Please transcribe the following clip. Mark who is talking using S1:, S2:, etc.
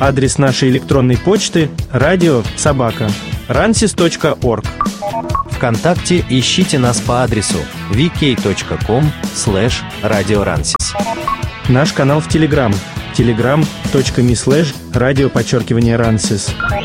S1: Адрес нашей электронной почты radio@ransis.org.
S2: ВКонтакте ищите нас по адресу vk.com/radioransis.
S1: Наш канал в Телеграм. telegram.me/radio_Ransis.